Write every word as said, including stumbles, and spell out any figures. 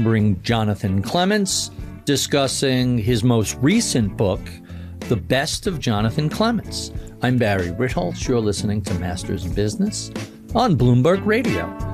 remembering Jonathan Clements, discussing his most recent book, The Best of Jonathan Clements. I'm Barry Ritholtz. You're listening to Masters of Business on Bloomberg Radio.